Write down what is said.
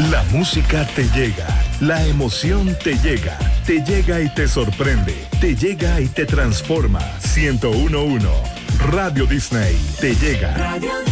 La música te llega, la emoción te llega y te sorprende, te llega y te transforma. 101.1 Radio Disney te llega.